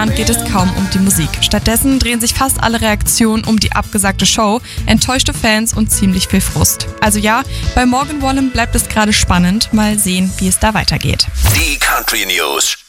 Jahren geht es kaum um die Musik. Stattdessen drehen sich fast alle Reaktionen um die abgesagte Show, enttäuschte Fans und ziemlich viel Frust. Also ja, bei Morgan Wallen bleibt es gerade spannend. Mal sehen, wie es da weitergeht. Die Country News.